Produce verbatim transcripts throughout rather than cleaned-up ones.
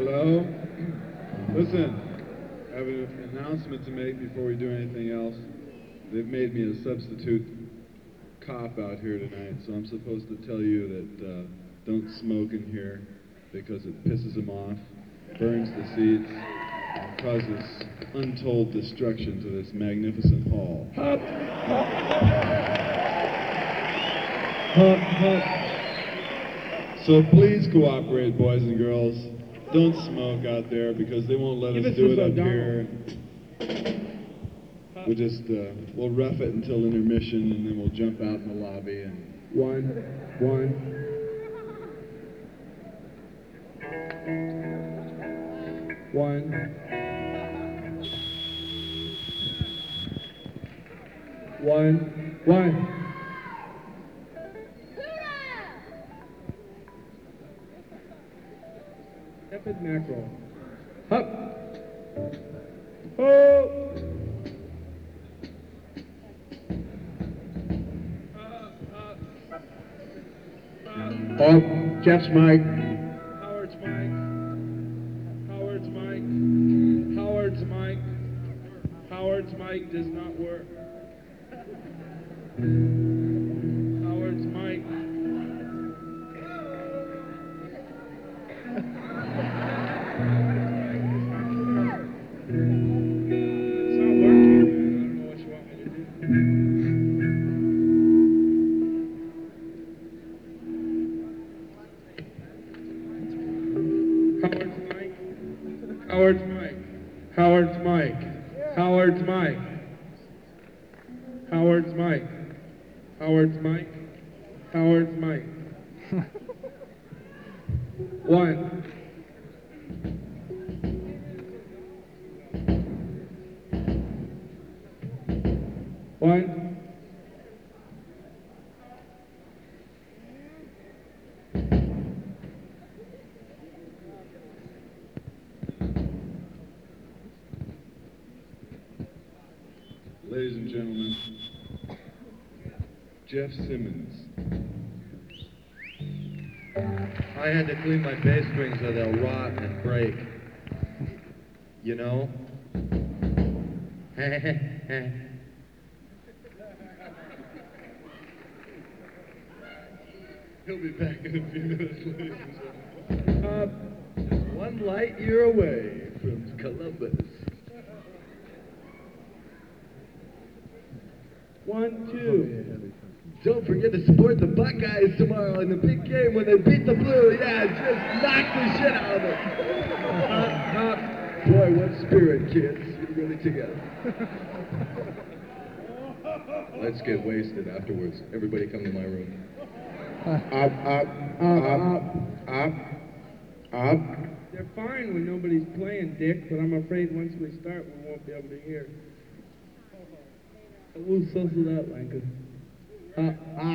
Hello? Listen, I have an announcement to make before we do anything else. They've made me a substitute cop out here tonight, so I'm supposed to tell you that uh, don't smoke in here because it pisses them off, burns the seats, and causes untold destruction to this magnificent hall. Hop, hop. Hop, hop. So please cooperate, boys and girls. Don't smoke out there because they won't let Give us us do it this up O'Donnell. here. We'll just, uh, we'll rough it until intermission, and then we'll jump out in the lobby and... One, one. One. One, one. Epic mackerel. Hop. Oh. Oh, Jeff's mic. Howard's mic. Howard's mic. Howard's mic. Howard's mic does not work. Howard's mic. It's not working, man. I don't know what you want me to do. Howard's mic. Howard's mic. Howard's mic. Howard's mic. Howard's mic. Howard's mic. One. One. Ladies and gentlemen, Jeff Simmons. I had to clean my bass strings or they'll rot and break. You know? He'll be back in a few minutes, ladies and gentlemen. Uh, just one light year away from Columbus. One, two. Don't forget to support the Buckeyes tomorrow in the big game when they beat the Blue. Yeah, just knock the shit out of them. Hop, hop. Boy, what spirit, kids. You really together. Let's get wasted afterwards. Everybody come to my room. Up, up, up, up, up, up. They're fine when nobody's playing, Dick, but I'm afraid once we start, we won't be able to hear. We'll sussle that, Lincoln. Uh, ah.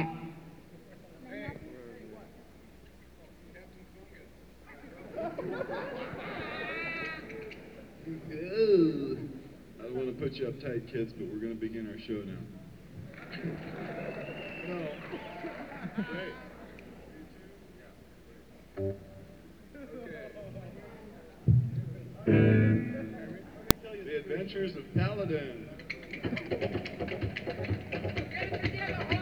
Ew. I don't want to put you uptight, kids, but we're going to begin our show now. No. Wait. The Adventures of Paladin.